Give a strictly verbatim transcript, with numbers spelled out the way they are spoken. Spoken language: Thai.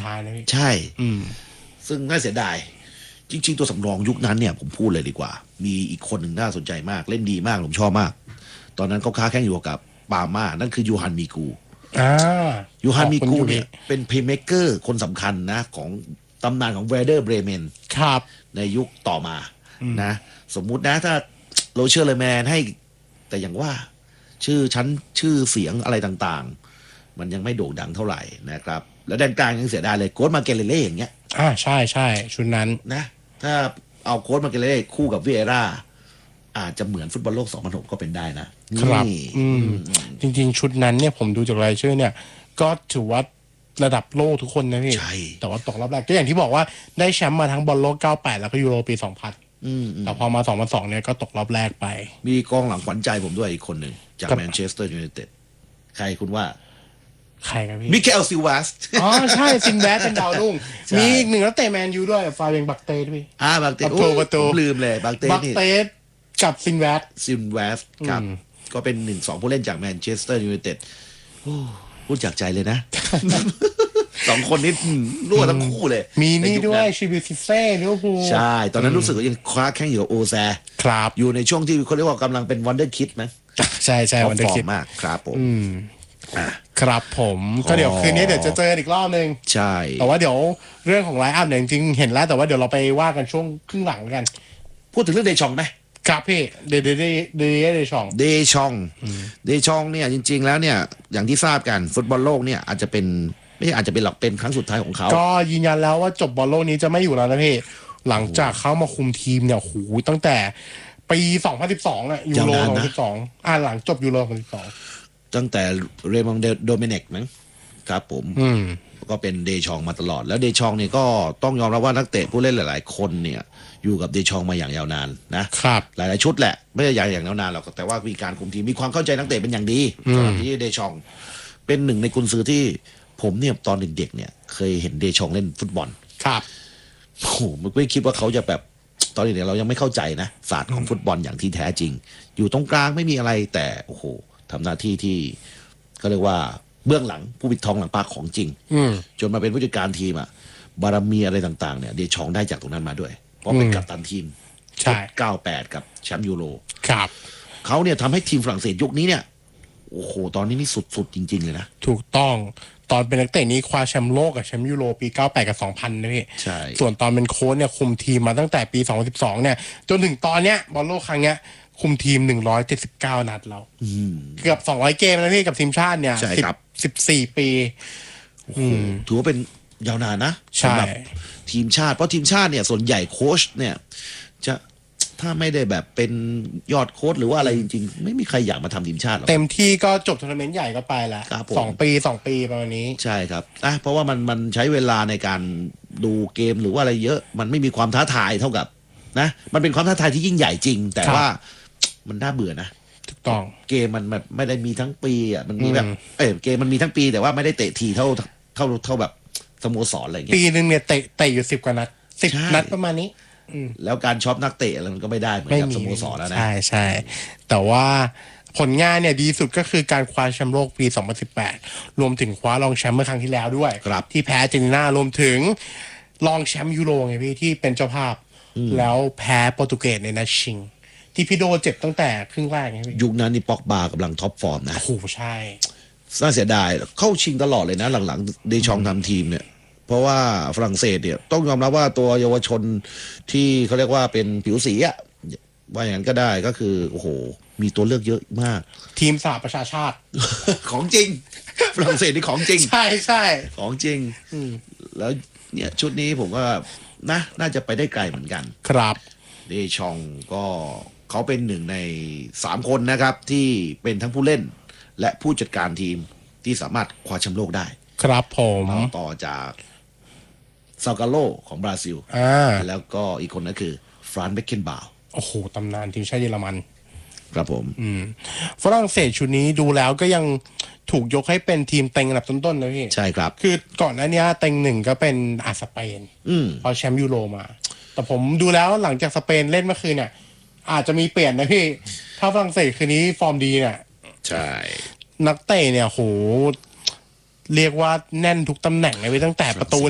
ท้ายนะพี่ใช่อืมซึ่งน่าเสียดายจริงๆตัวสำรองยุคนั้นเนี่ยผมพูดเลยดีกว่ามีอีกคนหนึ่งน่าสนใจมากเล่นดีมากผมชอบมากตอนนั้นเขาค้าแข่งอยู่กับปาม่านั่นคือยูฮันมีกูอ่ายูฮันมีกูเนี่ยเป็นเพลย์เมคเกอร์คนสำคัญนะของตำนานของเวเดอร์เบรเมนครับในยุคต่อมานะสมมุตินะถ้าโรเชอร์เลแมนให้แต่อย่างว่าชื่อชั้นชื่อเสียงอะไรต่างๆมันยังไม่โด่งดังเท่าไหร่นะครับแล้วแดนกลางยังเสียดายเลยโค้ชมาเกเลเล่อย่างเงี้ยอ่าใช่ใช่ชุดนั้นนะถ้าเอาโค้ชมาเกเลเล่คู่กับวิเอร่าอาจจะเหมือนฟุตบอลโลกสองพันหกก็เป็นได้นะครับอืมจริงๆชุดนั้นเนี่ยผมดูจากรายชื่อเนี่ยก็ถือว่าระดับโลกทุกคนนะพี่ใช่แต่ว่าตกรอบแรกก็อย่างที่บอกว่าได้แชมป์มาทั้งบอลโลกเก้าสิบแปดแล้วก็ยูโรปีสองพันแต่พอมาสองพันสองเนี่ยก็ตกรอบแรกไปมีกองหลังขวัญใจผมด้วยอีกคนหนึ่งจากแมนเชสเตอร์ยูไนเต็ดใครคุณว่าใครครับพี่มิเกลซิลวาสอ๋อใช่ซินแวสเป็นดาวรุ่งมีอีกหนึ่งนักเตะแมนยูด้วยฟาเบงบักเต้ด้วยอ่าบักเต้โอ้ประตูลืมเลยบักเต้บักเต้กับซินแวสซินแวสครับก็เป็นหนึ่งสองผู้เล่นจากแมนเชสเตอร์ยูไนเต็ดพูดจากใจเลยนะสองคนนี้รั่วทั้งคู่เลยมีนี่ด้วยชิบิซิเซ่ลิเวอร์พูลใช่ตอนนั้นรู้สึกว่ายังคว้าแข่งอยู่กับโอแซครับอยู่ในช่วงที่เขาเรียกว่ากำลังเป็นวันเดอร์คิดไหมใช่ใช่วันเดอร์คิดมากครับผมครับผมก็เดี๋ยวคืนนี้เดี๋ยวจะเจออีกรอบนึงใช่แต่ว่าเดี๋ยวเรื่องของไลน์อัพเนี่ยจริงๆเห็นแล้วแต่ว่าเดี๋ยวเราไปว่ากันช่วงครึ่งหลังกันพูดถึงเรื่องเดชองไหมครับพี่เดเดเดเดเดชองเดชองเดชองเนี่ยจริงๆแล้วเนี่ยอย่างที่ทราบกันฟุตบอลโลกเนี่ยอาจจะเป็นไม่ใช่อาจจะเป็นหลักเป็นครั้งสุดท้ายของเขาก็ยืนยันแล้วว่าจบบอลโลกนี้จะไม่อยู่แล้วนะพี่หลังจากเขามาคุมทีมเนี่ยโหตั้งแต่ปีสองพันสิบสองอ่ะยูโรสองพันสิบสองอ่าหลังจบยูโรสองพันสิบสองตั้งแต่เรมองโดเมเนกมั้งครับผมก็เป็นเดชองมาตลอดแล้วเดชองเนี่ยก็ต้องยอมรับว่านักเตะผู้เล่นหลายๆคนเนี่ยอยู่กับเดชองมาอย่างยาวนานนะครับหลายๆชุดแหละไม่ใช่อย่างอย่างยาวนานหรอกแต่ว่ามีการคุมทีมมีความเข้าใจนักเตะเป็นอย่างดีสำหรับที่เดชองเป็นหนึ่งในกุนซือที่ผมเนี่ยตอนเด็กๆเนี่ยเคยเห็นเดชองเล่นฟุตบอลครับโอ้โหไม่คิดว่าเขาจะแบบตอนเด็กๆเรายังไม่เข้าใจนะศาสตร์ของฟุตบอลอย่างที่แท้จริงอยู่ตรงกลางไม่มีอะไรแต่โอ้โหทำหน้าที่ที่เขาเรียกว่าเบื้องหลังผู้ปิดทองหลังปากของจริงจนมาเป็นผู้จัดการทีมอะบารมีอะไรต่างๆเนี่ยเดชองได้จากตรงนั้นมาด้วยเพราะเป็นกัปตันทีมใช่เก้าสิบแปดกับแชมป์ยูโรครับเขาเนี่ยทำให้ทีมฝรั่งเศสยุคนี้เนี่ยโอ้โหตอนนี้นี่สุดๆจริงๆเลยนะถูกต้องตอนเป็นนักเตะนี้คว้าแชมป์โลกกับแชมป์ยูโรปีเก้าสิบแปดกับสองพันนะพี่ใช่ส่วนตอนเป็นโค้ชเนี่ยคุมทีมมาตั้งแต่ปีสองพันสิบสองเนี่ยจนถึงตอนเนี้ยบอลโลกครั้งเนี้ยคุมทีมหนึ่งร้อยเจ็ดสิบเก้านัดแล้วเกือบสองร้อยเกมแล้วพี่กับทีมชาติเนี่ยใช่ครับสิบสี่ปีถือว่าเป็นยาวนานนะสำหรับทีมชาติเพราะทีมชาติเนี่ยส่วนใหญ่โค้ชเนี่ยจะถ้าไม่ได้แบบเป็นยอดโค้ชหรือว่าอะไรจริงๆไม่มีใครอยากมาทำทีมชาติหรอกเต็มที่ก็จบทัวร์นาเมนต์ใหญ่ก็ไปแล้วสองปีสองปีประมาณนี้ใช่ครับอ่ะเพราะว่ามันมันใช้เวลาในการดูเกมหรือว่าอะไรเยอะมันไม่มีความท้าทายเท่ากับนะมันเป็นความท้าทายที่ยิ่งใหญ่จริงแต่ว่ามันน่าเบื่อนะถูกต้องเกมมันแบบไม่ได้มีทั้งปีอ่ะมันมีแบบเออเกมมันมีทั้งปีแต่ว่าไม่ได้เตะทีเท่าเท่าเท่าแบบสโมสรอะไรเงี้ยปีนึงเนี่ยเตะเตะอยู่สิบกว่านัดสิบนัดประมาณนี้แล้วการช็อปนักเตะอะไรมันก็ไม่ได้เหมือนกับสโมสรแล้วนะใช่ใช่แต่ว่าผลงานเนี่ยดีสุดก็คือการคว้าแชมป์โลกปีสองพันสิบแปดรวมถึงคว้ารองแชมป์เมื่อครั้งที่แล้วด้วยที่แพ้อาร์เจนตินารวมถึงรองแชมป์ยูโรไงพี่ที่เป็นเจ้าภาพแล้วแพ้โปรตุเกสในนัดชิงที่พี่โดเจ็บตั้งแต่ครึ่งแรกไงพี่ยุคนั้นนี่ป็อกบากำลังท็อปฟอร์มนะโอ้โหใช่น่าเสียดายเข้าชิงตลอดเลยนะหลังๆเดชองทำทีมเนี่ยเพราะว่าฝรั่งเศสเนี่ยต้องยอมรับว่าตัวเยาวชนที่เขาเรียกว่าเป็นผิวสีอะว่าอย่างนั้นก็ได้ก็คือโอ้โหมีตัวเลือกเยอะมากทีมสหประชาชาติของจริงฝรั่งเศสนี่ของจริงใช่ใช่ของจริงแล้วเนี่ยชุดนี้ผมว่านะน่าจะไปได้ไกลเหมือนกันครับเดชองก็เขาเป็นหนึ่งในสามคนนะครับที่เป็นทั้งผู้เล่นและผู้จัดการทีมที่สามารถคว้าแชมป์โลกได้ครับผมต่อจากซากาโลของบราซิลแล้วก็อีกคนก็คือฟรานซ์เบคเคนบาวโอ้โหตำนานทีมชาติเยอรมันครับผมอืมฝรั่งเศสชุดนี้ดูแล้วก็ยังถูกยกให้เป็นทีมเต็งอันดับต้นๆนะพี่ใช่ครับคือก่อนหน้านี้เต็งหนึ่งก็เป็นอาสเปนพอแชมป์ยูโรมาแต่ผมดูแล้วหลังจากสเปนเล่นเมื่อคืนเนี่ยอาจจะมีเปลี่ยนนะพี่ถ้าฝรั่งเศสคืนนี้ฟอร์มดีเนี่ยใช่นักเตะเนี่ยโหเรียกว่าแน่นทุกตำแหน่งเลยตั้งแต่ประตู